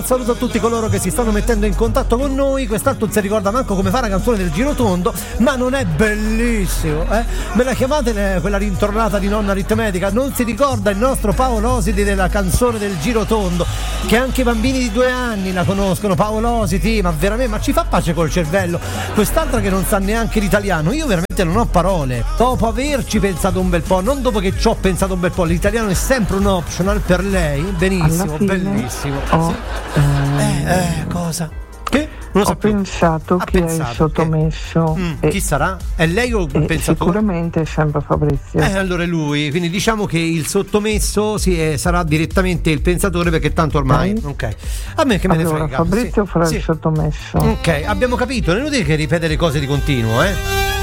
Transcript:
Saluto a tutti coloro che si stanno mettendo in contatto con noi. Quest'altro non si ricorda manco come fa la canzone del Girotondo, ma non è bellissimo, eh? Me la chiamate quella rintornata di nonna aritmetica? Non si ricorda il nostro Paolo Ositi della canzone del Girotondo, che anche i bambini di 2 anni la conoscono. Paolo Ositi, ma veramente, ma ci fa pace col cervello. Quest'altra che non sa neanche l'italiano. Io veramente non ho parole. Dopo averci pensato un bel po', non dopo che ci ho pensato un bel po', l'italiano è sempre un optional per lei. Benissimo, bellissimo. Cosa? Che? Non ho pensato che è il sottomesso. Chi sarà? È lei o il pensatore? Sicuramente è sempre Fabrizio. Allora è lui, quindi diciamo che il sottomesso sarà direttamente il pensatore, perché tanto ormai ok. A me che me ne frega. Fabrizio farà il sottomesso. Ok, abbiamo capito, non è inutile che ripete le cose di continuo,